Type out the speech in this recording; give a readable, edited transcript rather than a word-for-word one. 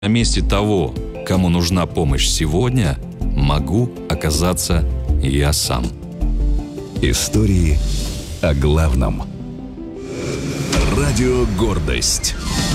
На месте того, кому нужна помощь сегодня, могу оказаться я сам. Истории о главном. Радио «Гордость».